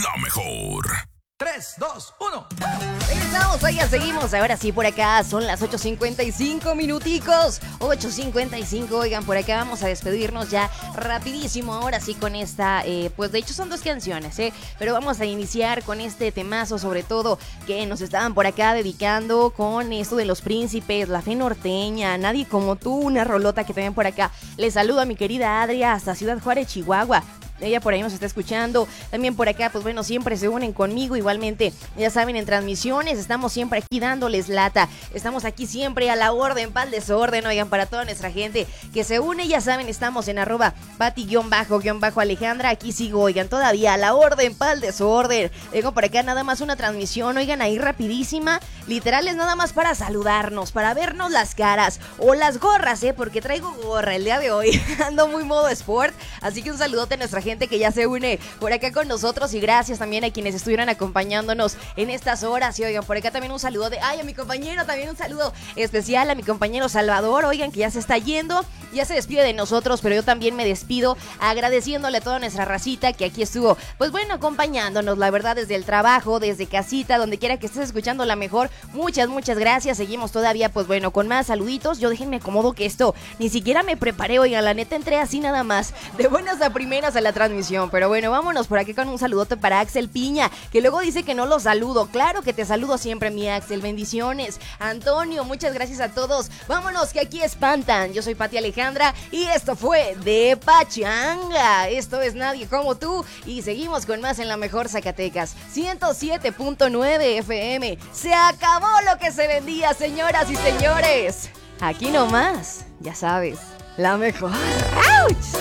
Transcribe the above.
la mejor. 3, 2, 1. Regresamos, oigan, seguimos. Ahora sí, por acá son las 8:55 minuticos. 8:55, oigan, por acá vamos a despedirnos ya rapidísimo. Ahora sí con esta, pues de hecho son 2 canciones, pero vamos a iniciar con este temazo, sobre todo, que nos estaban por acá dedicando con esto de Los Príncipes, La Fe Norteña, Nadie Como Tú, una rolota que también por acá. Les saludo a mi querida Adria hasta Ciudad Juárez, Chihuahua. Ella por ahí nos está escuchando. También por acá, pues bueno, siempre se unen conmigo. Igualmente, ya saben, en transmisiones estamos siempre aquí dándoles lata. Estamos aquí siempre a la orden, pa'l desorden. Oigan, para toda nuestra gente que se une, ya saben, estamos en @Pati_Alejandra. Aquí sigo, oigan, todavía a la orden, pa'l desorden. Tengo por acá nada más una transmisión, oigan, ahí rapidísima. Literal es nada más para saludarnos, para vernos las caras o las gorras, porque traigo gorra el día de hoy. Ando muy modo sport. Así que un saludote a nuestra gente que ya se une por acá con nosotros y gracias también a quienes estuvieron acompañándonos en estas horas. Y oigan, por acá también un saludo a mi compañero, también un saludo especial a mi compañero Salvador, oigan, que ya se está yendo, ya se despide de nosotros, pero yo también me despido agradeciéndole a toda nuestra racita que aquí estuvo, pues bueno, acompañándonos, la verdad, desde el trabajo, desde casita, donde quiera que estés escuchando la mejor. Muchas gracias. Seguimos todavía, pues bueno, con más saluditos. Yo déjenme acomodo que esto ni siquiera me preparé, oigan, la neta entré así nada más, de buenas a primeras a la transmisión. Pero bueno, vámonos por aquí con un saludote para Axel Piña, que luego dice que no lo saludo. Claro que te saludo siempre, mi Axel. Bendiciones. Antonio, muchas gracias a todos. Vámonos, que aquí espantan. Yo soy Pati Alejandra y esto fue De Pachanga. Esto es Nadie Como Tú y seguimos con más en la mejor Zacatecas. 107.9 FM. Se acabó lo que se vendía, señoras y señores. Aquí nomás, ya sabes, la mejor. ¡Auch!